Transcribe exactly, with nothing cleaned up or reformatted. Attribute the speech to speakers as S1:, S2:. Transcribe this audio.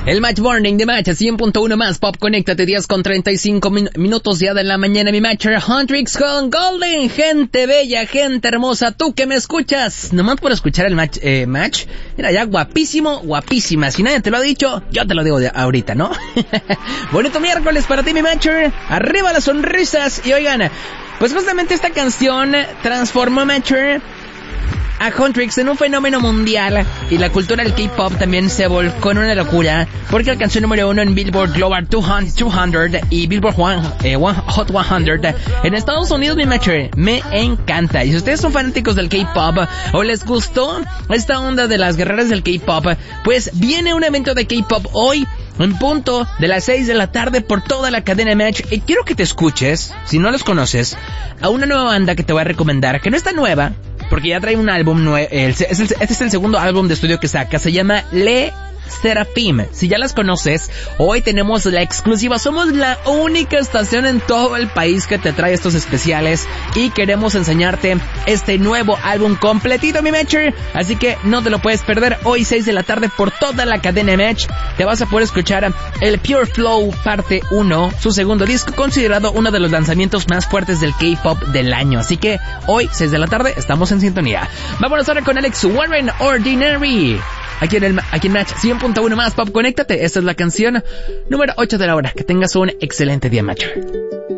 S1: El Match Morning de Match, cien punto uno más Pop, conéctate, diez con treinta y cinco min- minutos ya de la mañana, mi Matcher, Huntrix con Golden, gente bella, gente hermosa, tú que me escuchas, nomás por escuchar el Match, eh, Match, mira ya guapísimo, guapísima, si nadie te lo ha dicho, yo te lo digo de ahorita, ¿no? Bonito miércoles para ti, mi Matcher, arriba las sonrisas, y oigan, pues justamente esta canción transformó Matcher a Huntrix en un fenómeno mundial, y la cultura del K-pop también se volcó en una locura porque alcanzó el número uno en Billboard Global doscientos y Billboard One, eh, One, Hot cien en Estados Unidos. Mi Matcher, me encanta. Y si ustedes son fanáticos del K-pop o les gustó esta onda de las guerreras del K-pop, pues viene un evento de K-pop hoy en punto de las seis de la tarde por toda la cadena Match, y quiero que te escuches, si no los conoces, a una nueva banda que te voy a recomendar, que no está nueva, porque ya trae un álbum nuevo. Este es el segundo álbum de estudio que saca. Se llama Le Seraphim. Si ya las conoces, hoy tenemos la exclusiva. Somos la única estación en todo el país que te trae estos especiales y queremos enseñarte este nuevo álbum completito, mi Matcher. Así que no te lo puedes perder. Hoy seis de la tarde por toda la cadena Match. Te vas a poder escuchar el Pure Flow parte uno, su segundo disco, considerado uno de los lanzamientos más fuertes del K-pop del año. Así que hoy seis de la tarde estamos en sintonía. Vámonos ahora con Alex Warren, Ordinary. Aquí en el aquí en Match cien punto uno más Pop, conéctate. Esta es la canción número ocho de la hora. Que tengas un excelente día, Matcher.